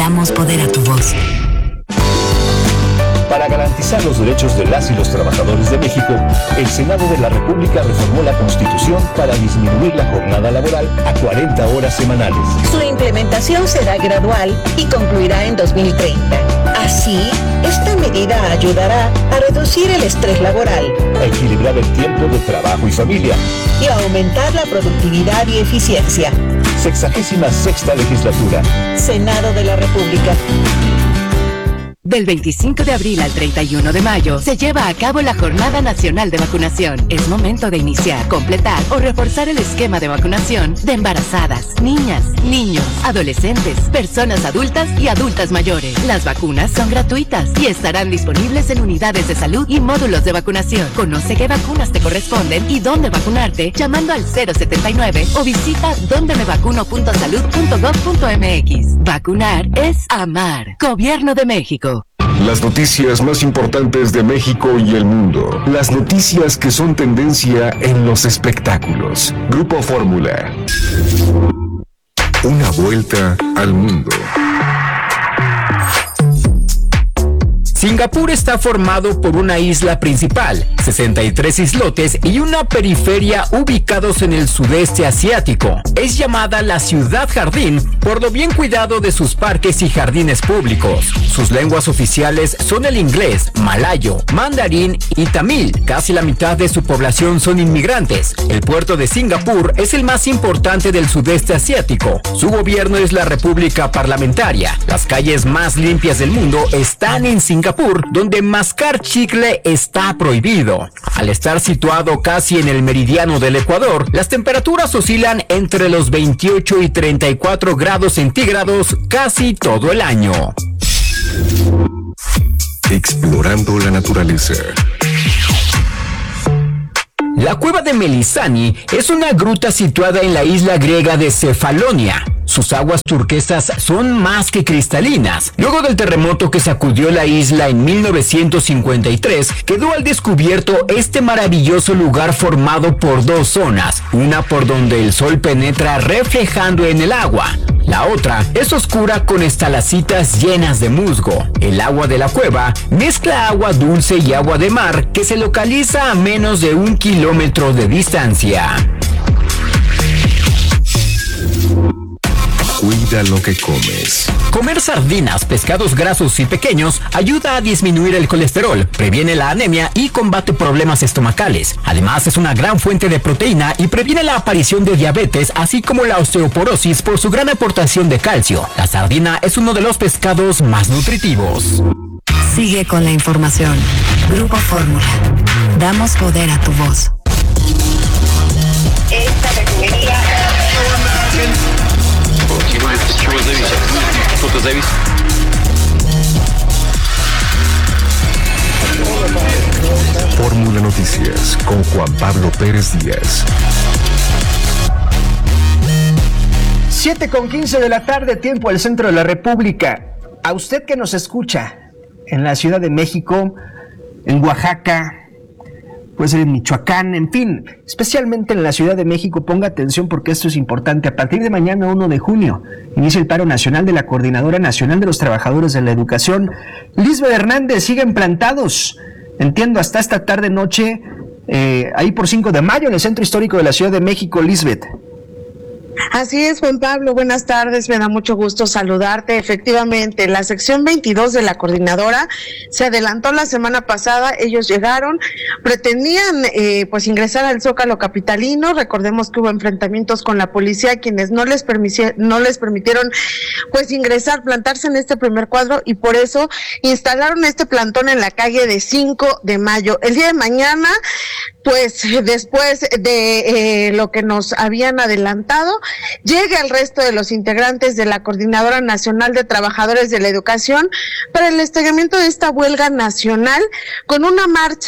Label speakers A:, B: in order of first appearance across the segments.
A: Damos poder a tu voz.
B: Para garantizar los derechos de las y los trabajadores de México, el Senado de la República reformó la Constitución para disminuir la jornada laboral a 40 horas semanales.
C: Su implementación será gradual y concluirá en 2030. Así, esta medida ayudará a reducir el estrés laboral,
B: a equilibrar el tiempo de trabajo y familia
C: y a aumentar la productividad y eficiencia.
B: 66ª legislatura.
C: Senado de la República.
D: Del 25 de abril al 31 de mayo se lleva a cabo la Jornada Nacional de Vacunación. Es momento de iniciar, completar o reforzar el esquema de vacunación de embarazadas, niñas, niños, adolescentes, personas adultas y adultas mayores. Las vacunas son gratuitas y estarán disponibles en unidades de salud y módulos de vacunación. Conoce qué vacunas te corresponden y dónde vacunarte llamando al 079 o visita dondemevacuno.salud.gov.mx. Vacunar es amar. Gobierno de México.
E: Las noticias más importantes de México y el mundo. Las noticias que son tendencia en los espectáculos. Grupo Fórmula. Una vuelta al mundo.
F: Singapur está formado por una isla principal, 63 islotes y una periferia ubicados en el sudeste asiático. Es llamada la ciudad jardín por lo bien cuidado de sus parques y jardines públicos. Sus lenguas oficiales son el inglés, malayo, mandarín y tamil. Casi la mitad de su población son inmigrantes. El puerto de Singapur es el más importante del sudeste asiático. Su gobierno es la República Parlamentaria. Las calles más limpias del mundo están en Singapur, donde mascar chicle está prohibido. Al estar situado casi en el meridiano del Ecuador, las temperaturas oscilan entre los 28 y 34 grados centígrados casi todo el año.
E: Explorando la naturaleza.
F: La cueva de Melisani es una gruta situada en la isla griega de Cefalonia. Sus aguas turquesas son más que cristalinas. Luego del terremoto que sacudió la isla en 1953, quedó al descubierto este maravilloso lugar formado por dos zonas, una por donde el sol penetra reflejando en el agua. La otra es oscura con estalacitas llenas de musgo. El agua de la cueva mezcla agua dulce y agua de mar que se localiza a menos de 1 kilómetro de distancia.
E: Cuida lo que comes.
F: Comer sardinas, pescados grasos y pequeños ayuda a disminuir el colesterol, previene la anemia y combate problemas estomacales. Además, es una gran fuente de proteína y previene la aparición de diabetes, así como la osteoporosis por su gran aportación de calcio. La sardina es uno de los pescados más nutritivos.
A: Sigue con la información. Grupo Fórmula. Damos poder a tu voz.
G: Esta refinería...
E: Fórmula Noticias con Juan Pablo Pérez Díaz.
H: 7:15 de la tarde, tiempo del centro de la República. A usted que nos escucha en la Ciudad de México, en Oaxaca, puede ser en Michoacán, en fin, especialmente en la Ciudad de México, ponga atención porque esto es importante. A partir de mañana, 1 de junio, inicia el paro nacional de la Coordinadora Nacional de los Trabajadores de la Educación. Lisbeth Hernández, siguen plantados, entiendo, hasta esta tarde-noche, ahí por 5 de mayo, en el Centro Histórico de la Ciudad de México. Lisbeth.
I: Así es, Juan Pablo, buenas tardes, me da mucho gusto saludarte. Efectivamente, la sección 22 de la coordinadora se adelantó la semana pasada. Ellos llegaron, pretendían pues ingresar al Zócalo capitalino. Recordemos que hubo enfrentamientos con la policía, quienes no les permitieron pues ingresar, plantarse en este primer cuadro, y por eso instalaron este plantón en la calle de 5 de mayo. El día de mañana, pues después de lo que nos habían adelantado, llega el resto de los integrantes de la Coordinadora Nacional de Trabajadores de la Educación para el estalamiento de esta huelga nacional, con una marcha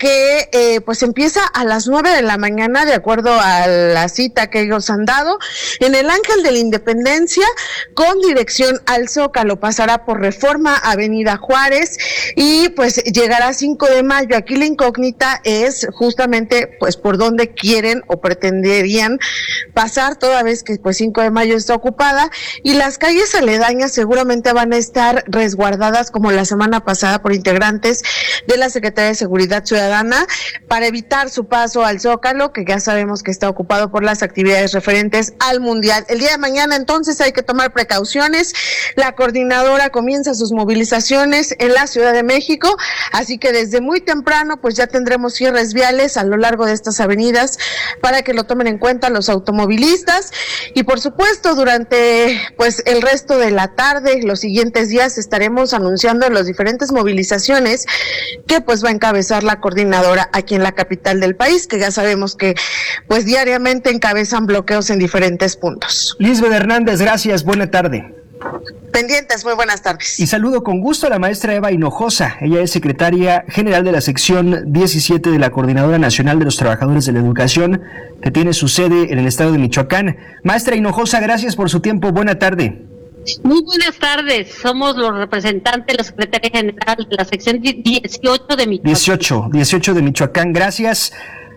I: que pues empieza a las 9 de la mañana, de acuerdo a la cita que ellos han dado, en el Ángel de la Independencia, con dirección al Zócalo. Pasará por Reforma, Avenida Juárez, y pues llegará 5 de mayo. Aquí la incógnita es justamente pues por dónde quieren o pretenderían pasar, toda vez que pues 5 de mayo está ocupada, y las calles aledañas seguramente van a estar resguardadas como la semana pasada por integrantes de la Secretaría de Seguridad Ciudadana para evitar su paso al Zócalo, que ya sabemos que está ocupado por las actividades referentes al Mundial. El día de mañana entonces hay que tomar precauciones. La coordinadora comienza sus movilizaciones en la Ciudad de México, así que desde muy temprano pues ya tendremos cierres viales a lo largo de estas avenidas para que lo tomen en cuenta los automovilistas, y por supuesto durante pues el resto de la tarde, los siguientes días, estaremos anunciando las diferentes movilizaciones que pues va a encabezar la coordinadora aquí en la capital del país, que ya sabemos que pues diariamente encabezan bloqueos en diferentes puntos.
H: Lisbeth Hernández, gracias, buena tarde.
I: Pendientes, muy buenas tardes.
H: Y saludo con gusto a la maestra Eva Hinojosa. Ella es secretaria general de la sección 17 de la Coordinadora Nacional de los Trabajadores de la Educación, que tiene su sede en el estado de Michoacán. Maestra Hinojosa, gracias por su tiempo, buena tarde.
G: Muy buenas tardes, somos los representantes de la Secretaría General de la sección 18 de Michoacán.
H: 18 de Michoacán, gracias.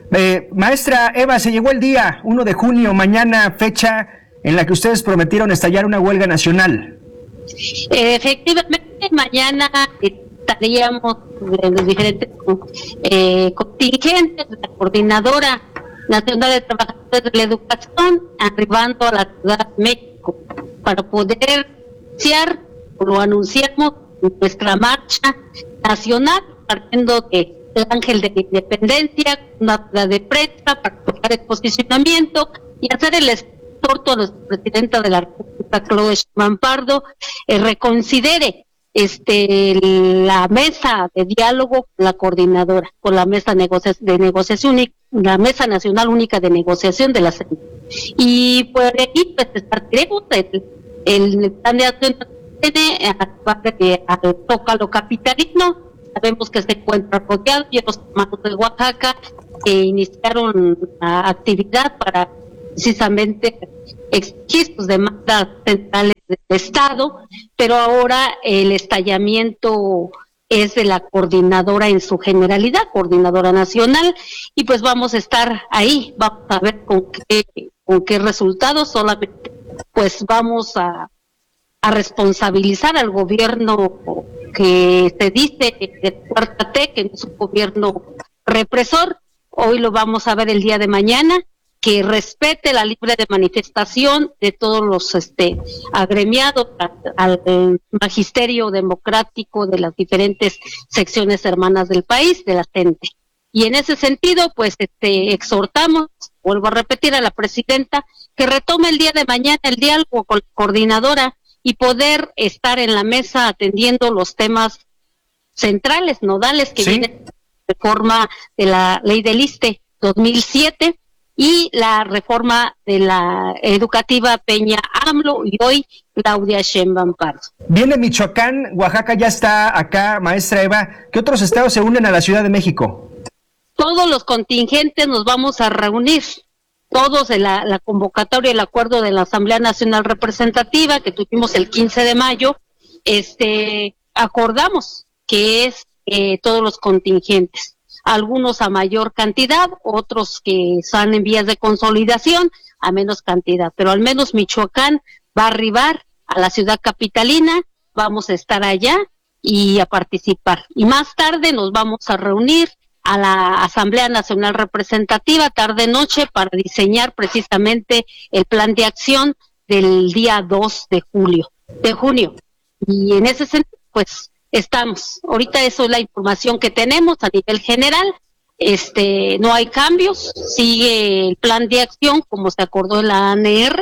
H: Maestra Eva, se llegó el día 1 de junio, mañana, fecha en la que ustedes prometieron estallar una huelga nacional.
G: Efectivamente, mañana estaríamos en los diferentes contingentes de la Coordinadora Nacional de Trabajadores de la Educación, arribando a la Ciudad de México para poder iniciar, lo anunciamos, nuestra marcha nacional, partiendo del Ángel de la Independencia, una rueda de prensa para tocar el posicionamiento y hacer el exhorto a la presidenta de la República, Claudia Sheinbaum Pardo, reconsidere la mesa de diálogo con la coordinadora, con la mesa de negociación, la mesa nacional única de negociación de la CENTE. Y por ahí pues partiremos el plan de acción al Zócalo capitalino. Sabemos que se encuentra rodeado y los hermanos de Oaxaca que iniciaron la actividad para precisamente exigir sus demandas centrales del Estado, pero ahora el estallamiento es de la coordinadora en su generalidad, coordinadora nacional, y pues vamos a estar ahí, vamos a ver con qué resultados. Solamente pues vamos a responsabilizar al gobierno que se dice de Cuarta T, que no es un gobierno represor. Hoy lo vamos a ver el día de mañana, que respete la libre de manifestación de todos los agremiados al magisterio democrático de las diferentes secciones hermanas del país, de la CENTE. Y en ese sentido, pues exhortamos, vuelvo a repetir, a la presidenta que retome el día de mañana el diálogo con la coordinadora y poder estar en la mesa atendiendo los temas centrales, nodales, que vienen de la reforma de la ley del ISSSTE 2007 y la reforma de la educativa Peña AMLO y hoy Claudia Sheinbaum Pardo.
H: Viene Michoacán, Oaxaca ya está acá, maestra Eva. ¿Qué otros estados se unen a la Ciudad de México?
G: Todos los contingentes nos vamos a reunir, todos de la convocatoria, el acuerdo de la Asamblea Nacional Representativa que tuvimos el 15 de mayo, acordamos que es todos los contingentes, algunos a mayor cantidad, otros que están en vías de consolidación a menos cantidad, pero al menos Michoacán va a arribar a la ciudad capitalina, vamos a estar allá y a participar. Y más tarde nos vamos a reunir a la Asamblea Nacional Representativa tarde-noche para diseñar precisamente el plan de acción del día 2 de junio. Y en ese sentido, pues, estamos. Ahorita eso es la información que tenemos a nivel general. No hay cambios, sigue el plan de acción como se acordó en la ANR,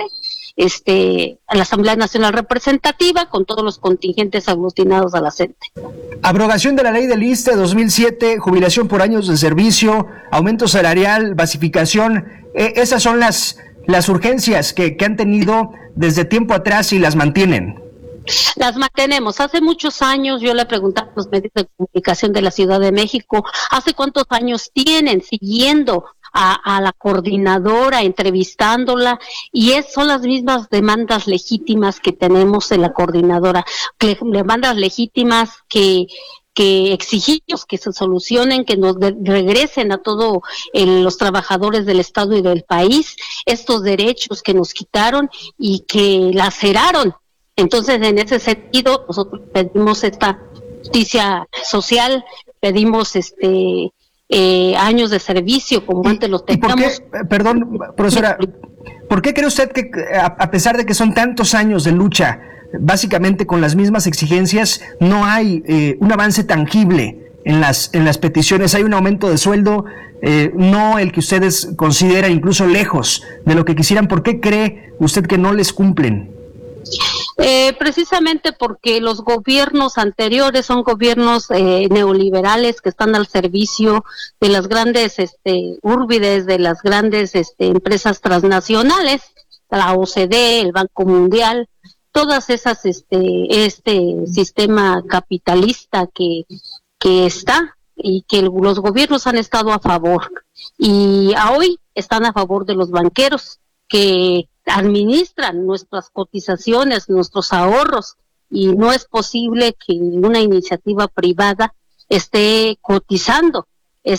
G: a la Asamblea Nacional Representativa con todos los contingentes aglutinados a la CENTE.
H: Abrogación de la ley del ISSSTE 2007, jubilación por años de servicio, aumento salarial, basificación, esas son las urgencias que han tenido desde tiempo atrás y las mantienen.
G: Las mantenemos. Hace muchos años yo le preguntaba a los medios de comunicación de la Ciudad de México, ¿hace cuántos años tienen siguiendo a la coordinadora, entrevistándola? Y son las mismas demandas legítimas que tenemos en la coordinadora, demandas legítimas que exigimos que se solucionen, que nos regresen a todos los trabajadores del Estado y del país estos derechos que nos quitaron y que laceraron. Entonces, en ese sentido, nosotros pedimos esta justicia social, pedimos años de servicio como antes los teníamos.
H: Perdón, profesora, ¿por qué cree usted que a pesar de que son tantos años de lucha, básicamente con las mismas exigencias, no hay un avance tangible en las peticiones? Hay un aumento de sueldo, no el que ustedes consideran, incluso lejos de lo que quisieran. ¿Por qué cree usted que no les cumplen?
G: Precisamente porque los gobiernos anteriores son gobiernos neoliberales que están al servicio de las grandes urbides, de las grandes empresas transnacionales, la OCDE, el Banco Mundial, todas esas sistema capitalista que está y que los gobiernos han estado a favor, y hoy están a favor de los banqueros que administran nuestras cotizaciones, nuestros ahorros, y no es posible que una iniciativa privada esté cotizando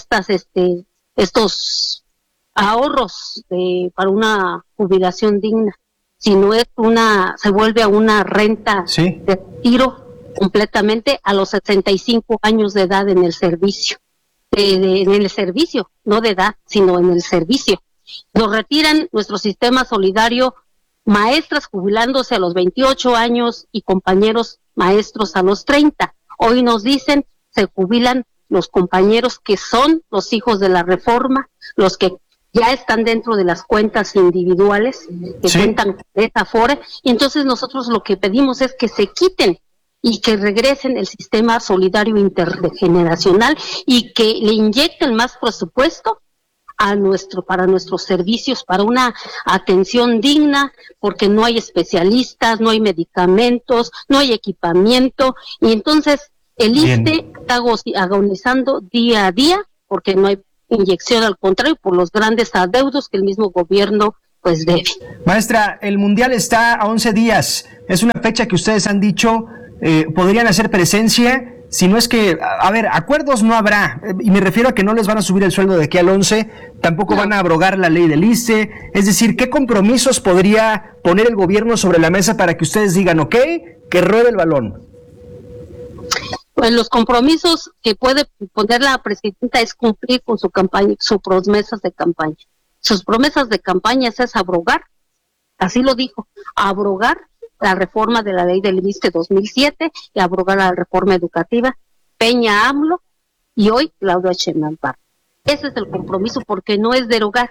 G: estos ahorros para una jubilación digna, sino se vuelve a una renta de retiro completamente a los 65 años de edad en el servicio, en el servicio, no de edad, sino en el servicio. Nos retiran nuestro sistema solidario, maestras jubilándose a los 28 años y compañeros maestros a los 30. Hoy nos dicen, se jubilan los compañeros que son los hijos de la reforma, los que ya están dentro de las cuentas individuales, que cuentan con esa Afore, y entonces nosotros lo que pedimos es que se quiten y que regresen el sistema solidario intergeneracional y que le inyecten más presupuesto para nuestros servicios, para una atención digna, porque no hay especialistas, no hay medicamentos, no hay equipamiento, y entonces el ISSSTE está agonizando día a día porque no hay inyección, al contrario, por los grandes adeudos que el mismo gobierno pues debe. Maestra,
H: el Mundial está a 11 días, es una fecha que ustedes han dicho podrían hacer presencia. Si no es que, acuerdos no habrá, y me refiero a que no les van a subir el sueldo de aquí al 11, tampoco van a abrogar la ley del ISSSTE, es decir, ¿qué compromisos podría poner el gobierno sobre la mesa para que ustedes digan, ok, que ruede el balón?
G: Pues los compromisos que puede poner la presidenta es cumplir con su campaña, sus promesas de campaña. Sus promesas de campaña es abrogar, así lo dijo, abrogar la reforma de la ley del ISSSTE 2007 y abrogar la reforma educativa, Peña AMLO y hoy Claudia Sheinbaum. Ese es el compromiso, porque no es derogar,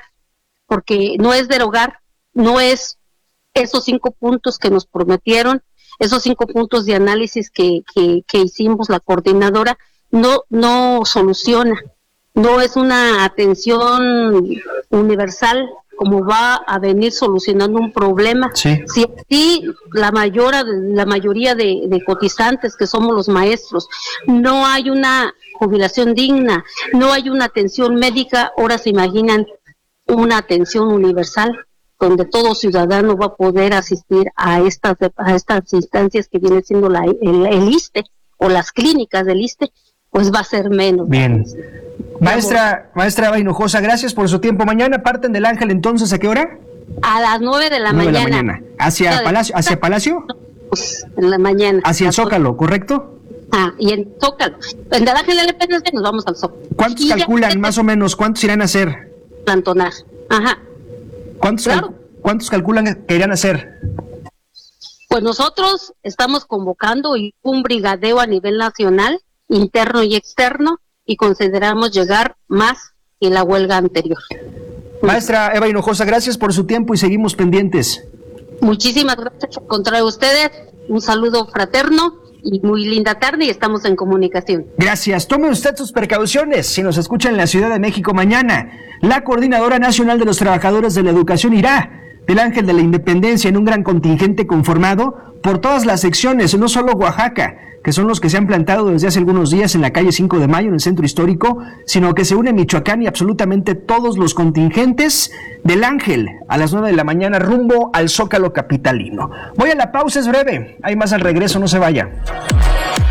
G: no es esos 5 puntos que nos prometieron, esos 5 puntos de análisis que hicimos la coordinadora, no soluciona, no es una atención universal como va a venir solucionando un problema. Si aquí la mayoría de cotizantes que somos los maestros, no hay una jubilación digna, no hay una atención médica, ahora se imaginan una atención universal donde todo ciudadano va a poder asistir a estas instancias que viene siendo el ISSSTE o las clínicas del ISSSTE, pues va a ser menos.
H: Bien. Maestra Eva Hinojosa, gracias por su tiempo. Mañana parten del Ángel, entonces, ¿a qué hora?
G: A las 9 de la mañana.
H: ¿Hacia Palacio?
G: Pues, en la mañana.
H: Hacia el Zócalo, ¿correcto?
G: Y en Zócalo. En el Ángel de la Independencia nos vamos al Zócalo.
H: ¿Cuántos calculan, más o menos, cuántos irán a hacer?
G: Plantonar. Ajá.
H: ¿Cuántos calculan que irán a hacer?
G: Pues nosotros estamos convocando un brigadeo a nivel nacional, interno y externo, y consideramos llegar más que la huelga anterior.
H: Maestra Eva Hinojosa, gracias por su tiempo y seguimos pendientes.
G: Muchísimas gracias por encontrar a ustedes, un saludo fraterno y muy linda tarde, y estamos en comunicación.
H: Gracias, tome usted sus precauciones si nos escucha en la Ciudad de México mañana. La Coordinadora Nacional de los Trabajadores de la Educación irá del Ángel de la Independencia en un gran contingente conformado por todas las secciones, no solo Oaxaca, que son los que se han plantado desde hace algunos días en la calle 5 de Mayo, en el centro histórico, sino que se une Michoacán y absolutamente todos los contingentes del Ángel a las 9 de la mañana rumbo al Zócalo capitalino. Voy a la pausa, es breve, hay más al regreso, no se vaya.